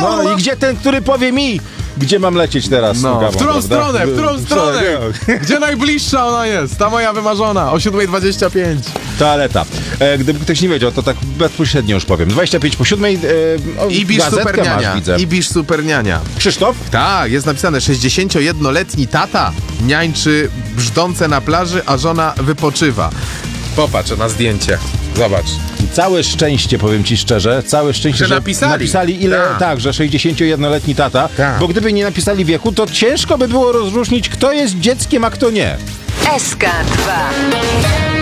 No i gdzie ten, który powie mi, gdzie mam lecieć teraz? No, Nogawą, w którą prawda? stronę, w którą stronę? Gdzie najbliższa ona jest? Ta moja wymarzona, o 7:25. Toaleta. Gdyby ktoś nie wiedział, to tak bezpośrednio już powiem. 25 po 7. Ibisz gazetkę Superniania. masz, widzę. Ibisz Superniania. Krzysztof? Tak, jest napisane 61-letni tata niańczy brzdące na plaży, a żona wypoczywa. Popatrz na zdjęcie. Zobacz. Całe szczęście, powiem ci szczerze, całe szczęście, Że że napisali ile, tak, że 61-letni tata, Tak. bo gdyby nie napisali wieku, to ciężko by było rozróżnić, kto jest dzieckiem, a kto nie. SK2